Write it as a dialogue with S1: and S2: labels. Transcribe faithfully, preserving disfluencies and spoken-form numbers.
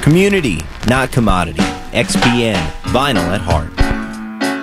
S1: Community, not commodity. X P N, vinyl at heart.